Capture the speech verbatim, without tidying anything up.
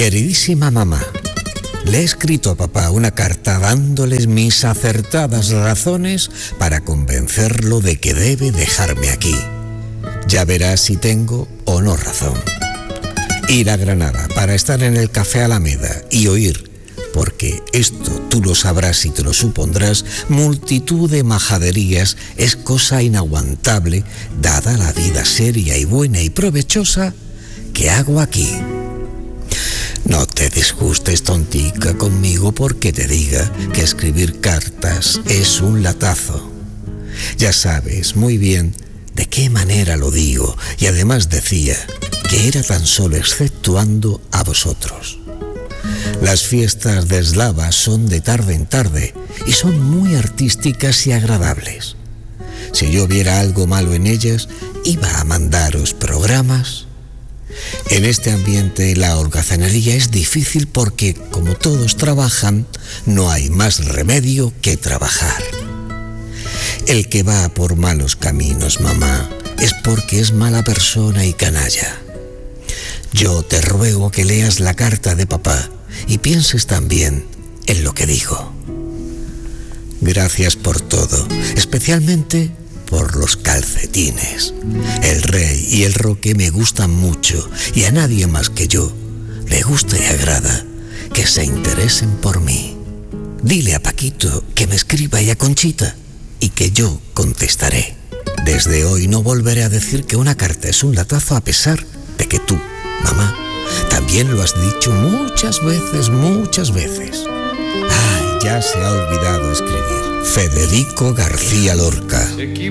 Queridísima mamá, le he escrito a papá una carta dándoles mis acertadas razones para convencerlo de que debe dejarme aquí. Ya verás si tengo o no razón. Ir a Granada para estar en el Café Alameda y oír, porque esto tú lo sabrás y te lo supondrás, multitud de majaderías es cosa inaguantable dada la vida seria y buena y provechosa que hago aquí. No te disgustes, tontica, conmigo porque te diga que escribir cartas es un latazo. Ya sabes muy bien de qué manera lo digo y además decía que era tan solo exceptuando a vosotros. Las fiestas de Eslava son de tarde en tarde y son muy artísticas y agradables. Si yo viera algo malo en ellas, iba a mandaros programas. En este ambiente la holgazanería es difícil porque, como todos trabajan, no hay más remedio que trabajar. El que va por malos caminos, mamá, es porque es mala persona y canalla. Yo te ruego que leas la carta de papá y pienses también en lo que digo. Gracias por todo, especialmente por los calcetines. El Rey y el Roque me gustan mucho y a nadie más que yo le gusta y agrada que se interesen por mí. Dile a Paquito que me escriba y a Conchita y que yo contestaré. Desde hoy no volveré a decir que una carta es un latazo a pesar de que tú, mamá, también lo has dicho muchas veces, muchas veces. Ay, ya se ha olvidado escribir. Federico García Lorca.